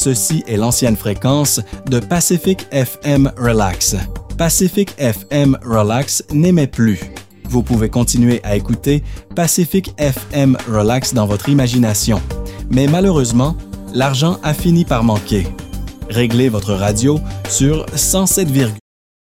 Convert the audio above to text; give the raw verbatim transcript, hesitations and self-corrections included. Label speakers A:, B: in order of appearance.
A: Ceci est l'ancienne fréquence de Pacific F M Relax. Pacific F M Relax n'émet plus. Vous pouvez continuer à écouter Pacific F M Relax dans votre imagination. Mais malheureusement, l'argent a fini par manquer. Réglez votre radio sur cent sept,